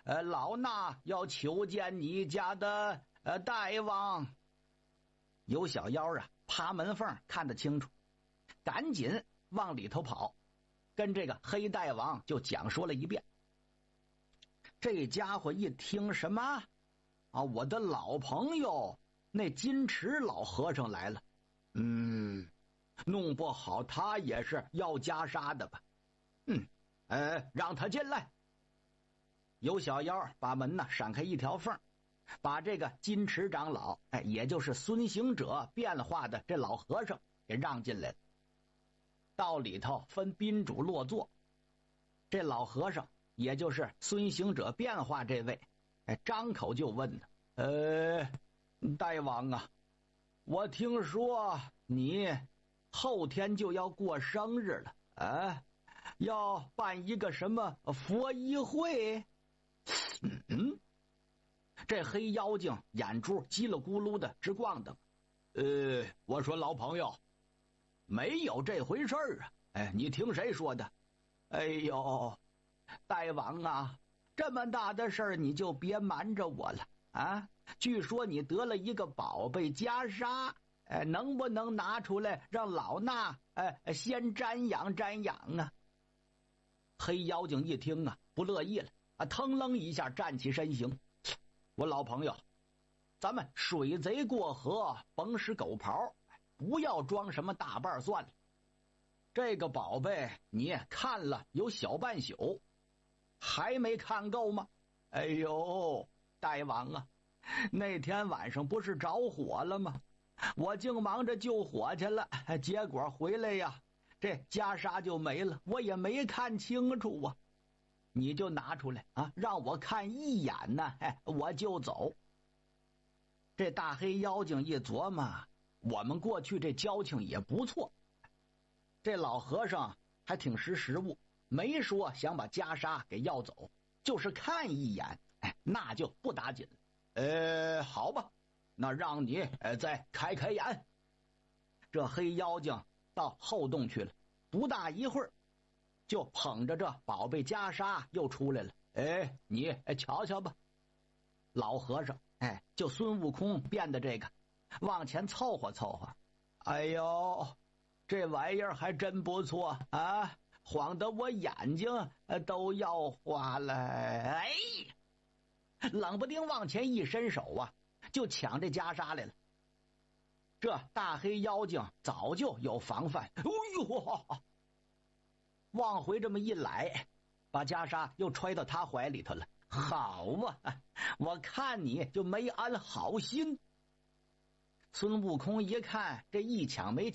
老衲要求见你家的大王。有小妖啊，趴门缝看得清楚，赶紧往里头跑，跟这个黑大王就讲说了一遍。这家伙一听什么啊，我的老朋友那金池老和尚来了，弄不好他也是要袈裟的吧？让他进来。有小妖把门呢闪开一条缝，把这个金池长老，也就是孙行者变化的这老和尚给让进来了。到里头分宾主落座，这老和尚也就是孙行者变化这位，张口就问呢：大王啊，我听说你后天就要过生日了啊，要办一个什么佛衣会？这黑妖精眼珠叽里咕噜的直咣当。我说老朋友，没有这回事儿啊！你听谁说的？哎呦，大王啊，这么大的事儿你就别瞒着我了啊！据说你得了一个宝贝袈裟，能不能拿出来让老衲先瞻仰瞻仰啊？黑妖精一听啊，不乐意了啊，腾楞一下站起身形。我老朋友，咱们水贼过河，甭使狗刨，不要装什么大瓣算了。这个宝贝你看了有小半宿，还没看够吗？哎呦，大王啊，那天晚上不是着火了吗？我净忙着救火去了，结果回来呀，这袈裟就没了，我也没看清楚啊。你就拿出来啊，让我看一眼呢，我就走。这大黑妖精一琢磨，我们过去这交情也不错，这老和尚还挺识时务，没说想把袈裟给要走，就是看一眼，那就不打紧了。好吧，那让你再开开眼。这黑妖精到后洞去了，不大一会儿就捧着这宝贝袈裟又出来了。你瞧瞧吧。老和尚就孙悟空变的这个，往前凑合凑合。哎呦，这玩意儿还真不错啊，晃得我眼睛都要花了。冷不丁往前一伸手啊，就抢这袈裟来了。这大黑妖精早就有防范，往回这么一来，把袈裟又揣到他怀里头了。好啊，我看你就没安好心。孙悟空一看这一抢没